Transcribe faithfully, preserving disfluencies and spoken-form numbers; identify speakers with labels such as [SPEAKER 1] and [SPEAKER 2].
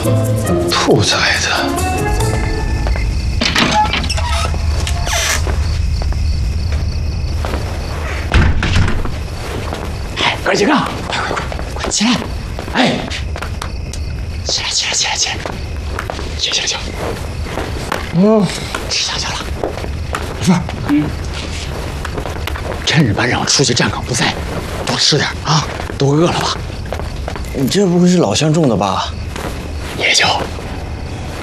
[SPEAKER 1] 兔崽子！
[SPEAKER 2] 哎，哥几个，快快快，快起来！哎，起来起来起来起来！醒醒醒！哦，吃香蕉了。老范，嗯，趁着班长出去站岗不在，多吃点啊！都饿了吧？
[SPEAKER 1] 你这不会是老乡种的吧？
[SPEAKER 2] 也就